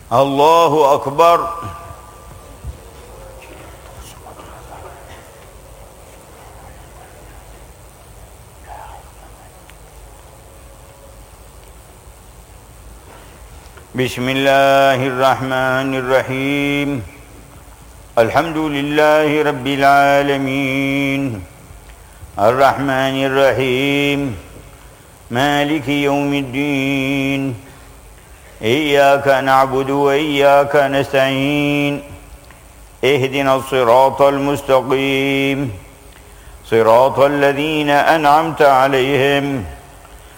الله أكبر. بسم الله الرحمن الرحيم. الحمد لله رب العالمين الرحمن الرحيم مالك يوم الدين. إياك نعبد وإياك نستعين. اهدنا الصراط المستقيم صراط الذين أنعمت عليهم